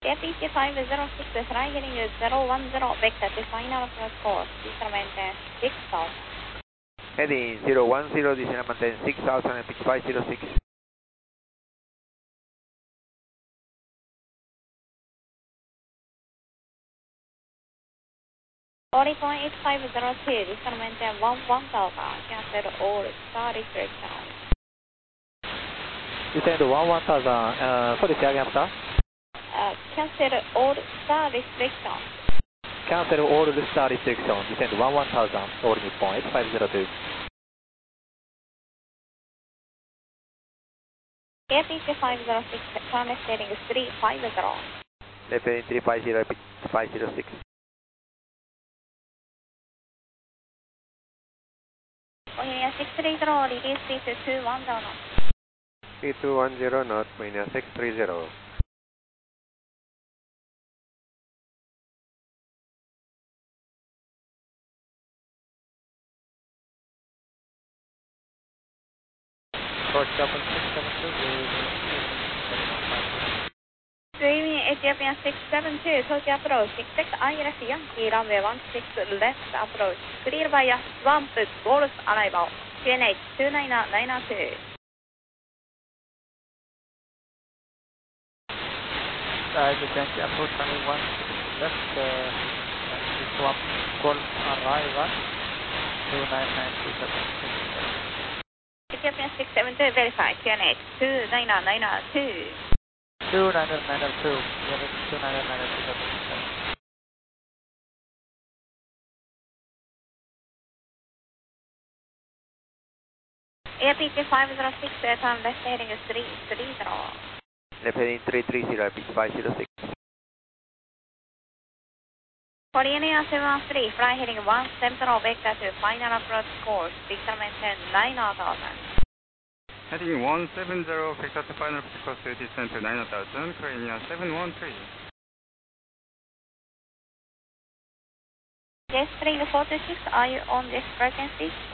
APC 506, fly heading 010, vector to final approach course, descend maintain 6000. Heading 010, descend and maintain 6000 and pitch 506. Body point 8502, descend maintain 1000, cancel all star restriction. Descend 1000, sorry, say again after? Cancel all star restriction. Cancel all star restriction, descend 1000, all Nippon 8502. APC 506, turn left heading 350. Left heading 350, pitch 506. Bohemia 630, release speed to 210 knots. Speed 210 knots, Bohemia 630. Dreaming Ethiopian 672, Tokyo approach, expect ILS Yankee runway 16 left approach, clear by swamp, Golf arrival, QNH 29992. Yankee approach runway 16 left, swamp, Golf arrival, 29927. Ethiopian 672, verify, QNH 29992. 29992, QNH 29992. APC 506, turn left heading 330. Left heading 330, pitch 506. Korean 713, fly heading 170, vector to final approach course, descend maintain 9000. Heading 170, vector to final approach course, descend to 9000, Korean 713. Jet Spring 426, are you on this frequency?